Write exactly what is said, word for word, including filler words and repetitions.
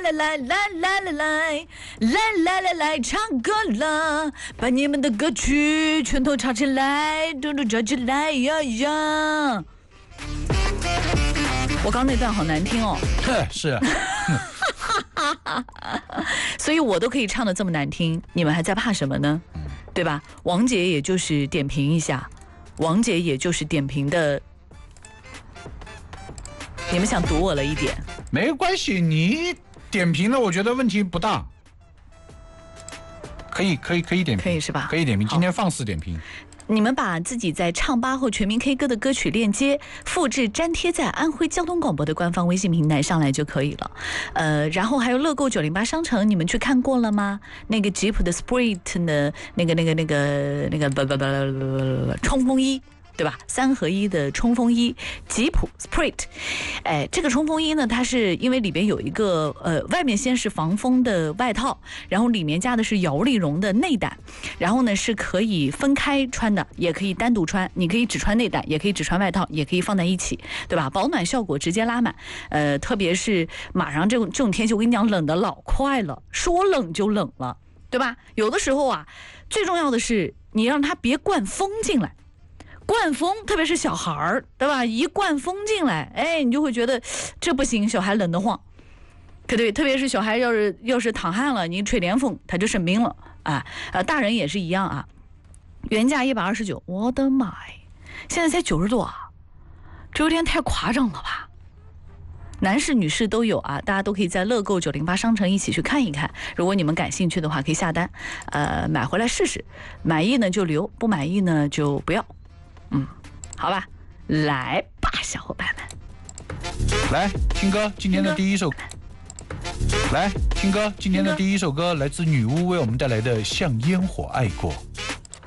来来来来来来来来来唱歌啦，把你们的歌曲全都唱起来，嘟嘟叫起来呀呀。我刚那段好难听哦。 是啊。 所以我都可以唱得这么难听，你们还在怕什么呢？对吧？王姐也就是点评一下，王姐也就是点评的，你们想堵我了一点， 没关系，你点评了，我觉得问题不大，可以可以可以点评， 可以是吧？ 可以点评，今天放肆点评。 你们把自己在唱吧或全民 K 歌的歌曲链接复制粘贴在安徽交通广播的官方微信平台上来就可以了。呃，然后还有乐购九零八商城，你们去看过了吗？那个吉普的 Spirit 呢？那个那个那个那个不不不冲锋衣。对吧？三合一的冲锋衣，吉普 Spirit， 哎，这个冲锋衣呢，它是因为里边有一个呃，外面先是防风的外套，然后里面加的是摇粒绒的内胆，然后呢是可以分开穿的，也可以单独穿，你可以只穿内胆，也可以只穿外套，也可以放在一起，对吧？保暖效果直接拉满，呃，特别是马上这种这种天气，我跟你讲，冷的老快了，说冷就冷了，对吧？有的时候啊，最重要的是你让它别灌风进来。灌风，特别是小孩儿，对吧？一灌风进来，哎，你就会觉得这不行，小孩冷得慌，对对，特别是小孩要是要是淌汗了，你吹连风，他就生病了啊。呃，大人也是一样啊。原价一百二十九，我的妈呀，现在才九十多啊，这有点太夸张了吧？男士、女士都有啊，大家都可以在乐购九零八商城一起去看一看。如果你们感兴趣的话，可以下单，呃，买回来试试，满意呢就留，不满意呢就不要。嗯，好吧，来吧，小伙伴们， 来听歌，今天的第一首，来听歌，今天的第一首歌来自女巫为我们带来的《像烟火爱过》。